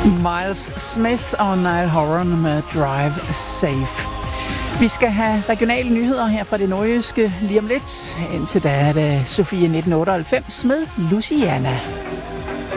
Miles Smith og Niall Horan med Drive Safe. Vi skal have regionale nyheder her fra det nordjyske lige om lidt. Indtil da er det Sofie 1998 med Luciana.